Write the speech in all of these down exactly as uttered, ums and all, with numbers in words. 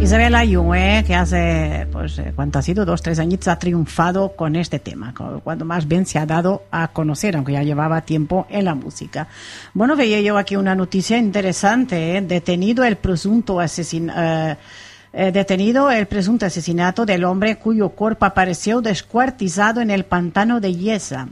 Isabel Ayue, que hace, pues, ¿cuánto ha sido? Dos, tres añitos ha triunfado con este tema, cuando más bien se ha dado a conocer, aunque ya llevaba tiempo en la música. Bueno, veía yo aquí una noticia interesante, ¿eh? Detenido el presunto asesinato. Eh, Eh, detenido el presunto asesinato del hombre cuyo cuerpo apareció descuartizado en el pantano de Yesa.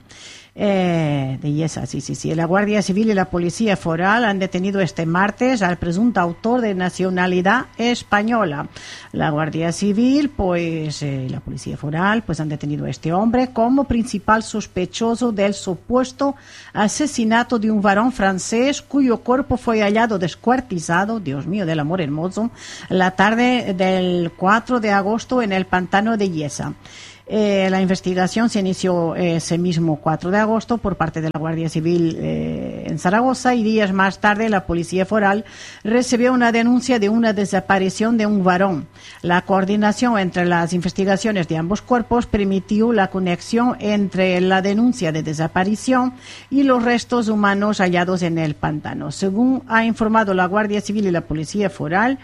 Eh, de Yesa, sí, sí, sí. La Guardia Civil y la Policía Foral han detenido este martes al presunto autor de nacionalidad española. La Guardia Civil, pues, eh, la Policía Foral, pues han detenido a este hombre como principal sospechoso del supuesto asesinato de un varón francés cuyo cuerpo fue hallado descuartizado, Dios mío, del amor hermoso, la tarde del cuatro de agosto en el pantano de Yesa. Eh, la investigación se inició ese mismo cuatro de agosto por parte de la Guardia Civil eh, en Zaragoza y días más tarde la Policía Foral recibió una denuncia de una desaparición de un varón. La coordinación entre las investigaciones de ambos cuerpos permitió la conexión entre la denuncia de desaparición y los restos humanos hallados en el pantano. Según ha informado la Guardia Civil y la Policía Foral,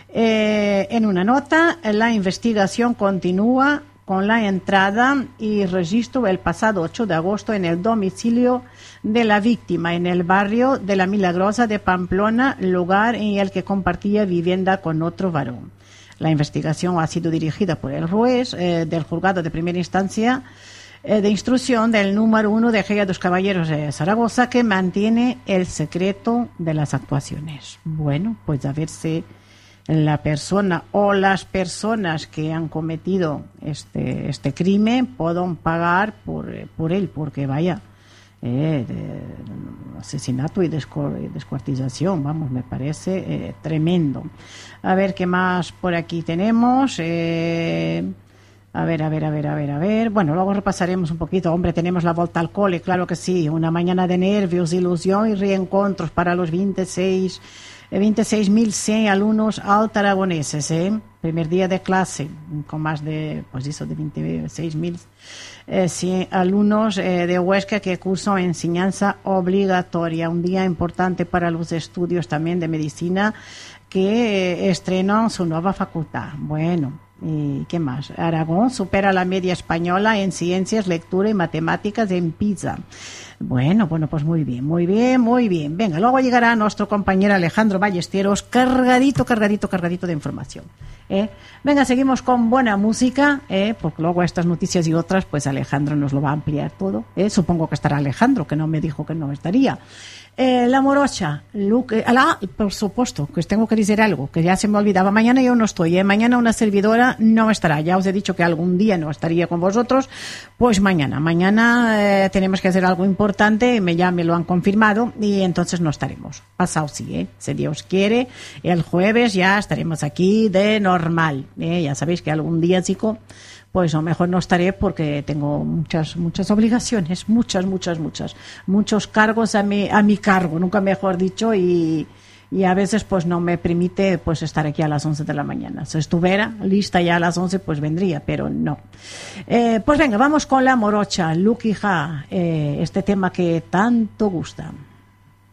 eh, en una nota, la investigación continúa con la entrada y registro el pasado ocho de agosto en el domicilio de la víctima en el barrio de La Milagrosa de Pamplona, lugar en el que compartía vivienda con otro varón. La investigación ha sido dirigida por el juez eh, del juzgado de primera instancia eh, de instrucción del número uno de Gea dos Caballeros de Zaragoza, que mantiene el secreto de las actuaciones. Bueno, pues a ver si la persona o las personas que han cometido este este crimen pueden pagar por, por él, porque vaya, eh, de, asesinato y descuartización, vamos, me parece eh, tremendo. A ver qué más por aquí tenemos. Eh, A ver, a ver, a ver, a ver, a ver. Bueno, luego repasaremos un poquito. Hombre, tenemos la volta al cole, claro que sí. Una mañana de nervios, ilusión y reencontros para los veintiséis mil cien alumnos altaragoneses, ¿eh? Primer día de clase, con más de, pues eso, de veintiséis mil cien alumnos eh, de Huesca que cursan enseñanza obligatoria. Un día importante para los estudios también de medicina que eh, estrenan su nueva facultad. Bueno, ¿y qué más? Aragón supera la media española en ciencias, lectura y matemáticas en PISA. Bueno, bueno, pues muy bien, muy bien, muy bien. Venga, luego llegará nuestro compañero Alejandro Ballesteros, cargadito, cargadito, cargadito de información. ¿eh? Venga, seguimos con buena música, ¿eh? porque luego estas noticias y otras, pues Alejandro nos lo va a ampliar todo. ¿eh? Supongo que estará Alejandro, que no me dijo que no estaría. Eh, la morocha, Luke, ah, por supuesto, que os tengo que decir algo, que ya se me olvidaba. Mañana yo no estoy, ¿eh? mañana una servidora no estará. Ya os he dicho que algún día no estaría con vosotros, pues mañana. Mañana eh, tenemos que hacer algo importante, me, ya me lo han confirmado y entonces no estaremos. Pasado sí, ¿eh? si Dios quiere, el jueves ya estaremos aquí de normal. ¿eh? Ya sabéis que algún día, chico, pues a lo mejor no estaré porque tengo muchas muchas obligaciones, muchas, muchas, muchas, muchos cargos a mi, a mi cargo, nunca mejor dicho, y, y a veces pues no me permite pues estar aquí a las once de la mañana. Si estuviera lista ya a las once, pues vendría, pero no. Eh, pues venga, vamos con la morocha, Lucky Ja, eh, este tema que tanto gusta.